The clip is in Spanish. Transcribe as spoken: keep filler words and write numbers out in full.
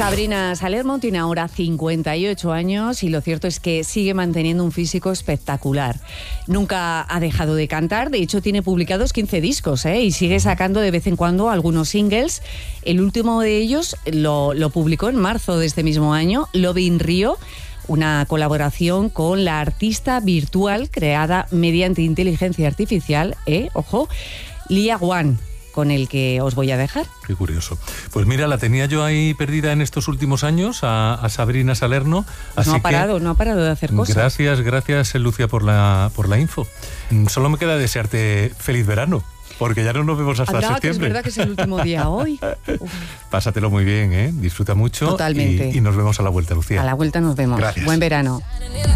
Sabrina Salerno tiene ahora cincuenta y ocho años y lo cierto es que sigue manteniendo un físico espectacular. Nunca ha dejado de cantar, de hecho tiene publicados quince discos ¿eh? y sigue sacando de vez en cuando algunos singles. El último de ellos lo, lo publicó en marzo de este mismo año, Love in Rio, una colaboración con la artista virtual creada mediante inteligencia artificial, ¿eh? ojo, Lia Wan, con el que os voy a dejar. Qué curioso. Pues mira, la tenía yo ahí perdida en estos últimos años, a, a Sabrina Salerno. Así no ha parado, que, no ha parado de hacer cosas. Gracias, gracias, Lucia, por la, por la info. Solo me queda desearte feliz verano, porque ya no nos vemos hasta Anda, septiembre. que es verdad que es el último día hoy. Uf. Pásatelo muy bien, ¿eh? Disfruta mucho. Totalmente. Y, y nos vemos a la vuelta, Lucía. A la vuelta nos vemos. Gracias. Buen verano.